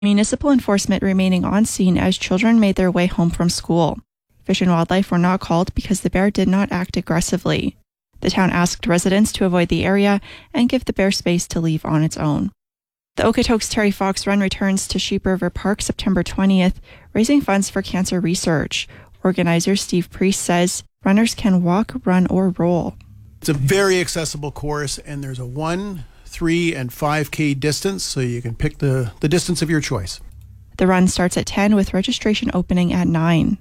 Municipal enforcement remaining on scene as children made their way home from school. Fish and Wildlife were not called because the bear did not act aggressively. The town asked residents to avoid the area and give the bear space to leave on its own. The Okotoks Terry Fox Run returns to Sheep River Park September 20th, raising funds for cancer research. Organizer Steve Priest says runners can walk, run, or roll. It's a very accessible course, and there's a 1, 3, and 5K distance, so you can pick the distance of your choice. The run starts at 10 with registration opening at 9.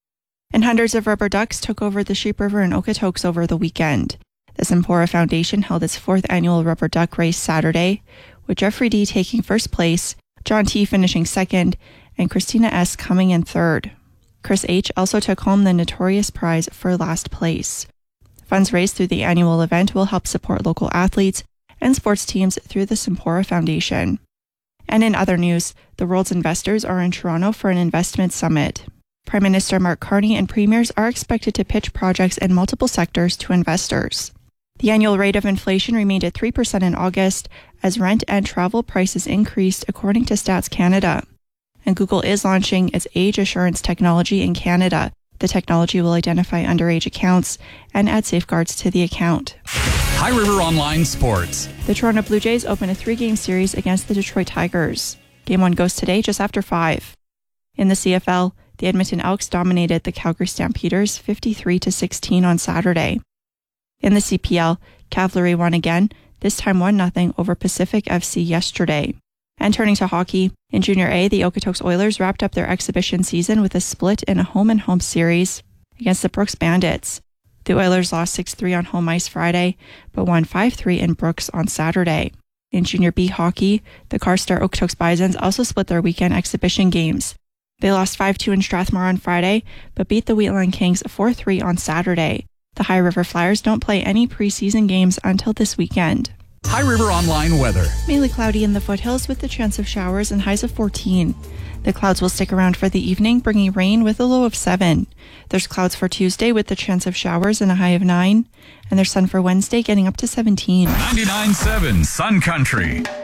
And hundreds of rubber ducks took over the Sheep River in Okotoks over the weekend. The Sempora Foundation held its 4th annual rubber duck race Saturday, with Jeffrey D. taking first place, John T. finishing second, and Christina S. coming in third. Chris H. also took home the notorious prize for last place. Funds raised through the annual event will help support local athletes and sports teams through the Sempora Foundation. And in other news, the world's investors are in Toronto for an investment summit. Prime Minister Mark Carney and premiers are expected to pitch projects in multiple sectors to investors. The annual rate of inflation remained at 3% in August as rent and travel prices increased, according to Stats Canada. And Google is launching its age assurance technology in Canada. The technology will identify underage accounts and add safeguards to the account. High River Online Sports. The Toronto Blue Jays open a 3-game series against the Detroit Tigers. Game 1 goes today just after 5. In the CFL, the Edmonton Elks dominated the Calgary Stampeders 53-16 on Saturday. In the CPL, Cavalry won again, this time 1-0 over Pacific FC yesterday. And turning to hockey, in Junior A, the Okotoks Oilers wrapped up their exhibition season with a split in a home-and-home series against the Brooks Bandits. The Oilers lost 6-3 on home ice Friday, but won 5-3 in Brooks on Saturday. In Junior B hockey, the Carstar Okotoks Bisons also split their weekend exhibition games. They lost 5-2 in Strathmore on Friday, but beat the Wheatland Kings 4-3 on Saturday. The High River Flyers don't play any preseason games until this weekend. High River Online weather. Mainly cloudy in the foothills with the chance of showers and highs of 14. The clouds will stick around for the evening, bringing rain with a low of 7. There's clouds for Tuesday with the chance of showers and a high of 9. And there's sun for Wednesday, getting up to 17. 99.7 Sun Country.